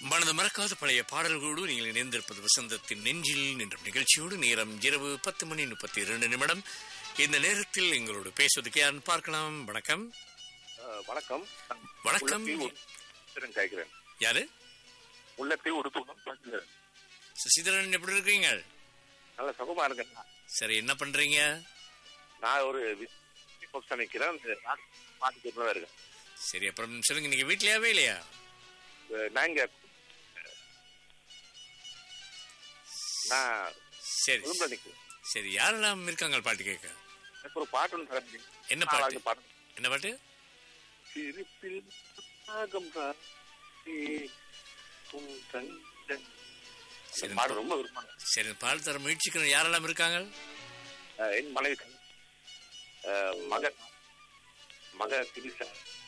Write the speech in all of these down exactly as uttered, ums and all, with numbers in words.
மனது மறக்காத பழைய பாடல்களோடு நீங்கள் இணைந்திருப்பது வசந்தத்தின் நெஞ்சில் நின்ற நிகழ்ச்சியோடு. நேரம் இரவு பத்து மணி முப்பத்தி இரண்டு நிமிடம். இந்த நேரத்தில் எங்களோடு பேசுவதற்கு யார் பார்க்கலாம்? வணக்கம். வணக்கம். வணக்கம். கேட்கிறேன். யாரு? உள்ளத்தை உடுத்து சசிதரன், எப்படி இருக்கீங்க? நல்ல சுகமா இருக்கேன். சரி, என்ன பண்றீங்க? நான் ஒரு நிக்கிறேன். இருக்கேன். சரி, அப்புறம் சொல்லுங்க, நீங்க வீட்லயாவே இல்லையா? நாங்க சரி சரி, யாரெல்லாம் இருக்காங்க பாட்டு கேட்க? ஒரு பாட்டு. என்ன பாட்டு? என்ன பாட்டு? ரொம்ப விருப்பம். சரி, பாட்டு தர முயற்சிக்கணும். யாரெல்லாம் இருக்காங்க? என் மனைவி, மக மக திரிசா,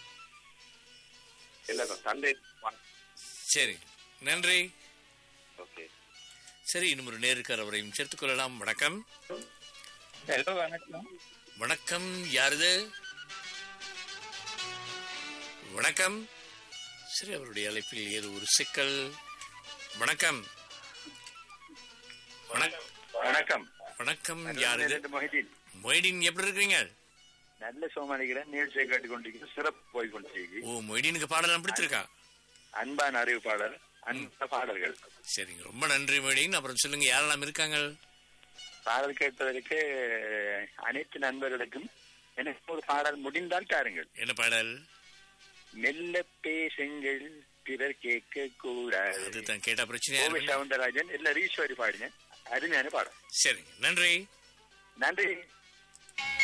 தந்தை. சரி, நன்றி. ஓகே. சரி, இன்னும் ஒரு நேருக்கார், அவரையும் சேர்த்துக் கொள்ளலாம். வணக்கம். ஹலோ, வணக்கம். வணக்கம். யாருது? வணக்கம். சரி, அவருடைய அழைப்பில் ஏதோ ஒரு சிக்கல். வணக்கம். வணக்கம். வணக்கம். யாருது? மொஹிதீன். மொய்டீன், எப்படி இருக்கீங்க? நல்ல சோமானிக்கிறேன். நிகழ்ச்சியை கேட்டுக் கொண்டிருக்கிறேன். சிறப்பு போய் கொண்டிருக்கீங்க. ஓ, மொய்டீனுக்கு பாடலாம் பிடிச்சிருக்கா? அன்பான அறிவிப்பாளர், அன்ப பாடல்கள். சரிங்க, ரொம்ப நன்றி மொய்டீன். அப்புறம் சொல்லுங்க, யாரெல்லாம் இருக்காங்க? பாடல் கேட்பதற்கு அனைத்து நண்பர்களுக்கும் எனக்கு ஒரு பாடல் முடிந்தால் தாருங்கள். என்ன பாடல்? மெல்ல பேசுங்கள், பிறர் கேட்க கூடாது. அதுதான் கேட்டா பிரச்சனை. சவுந்தரராஜன் இல்ல ஈஸ்வரி பாடின அருமையான பாடல். சரிங்க, நன்றி. நன்றி.